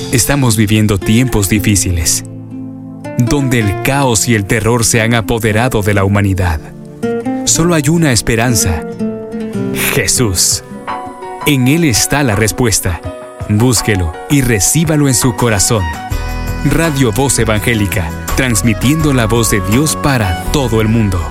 Estamos viviendo tiempos difíciles, donde el caos y el terror se han apoderado de la humanidad. Solo hay una esperanza: Jesús. En Él está la respuesta. Búsquelo y recíbalo en su corazón. Radio Voz Evangélica, transmitiendo la voz de Dios para todo el mundo.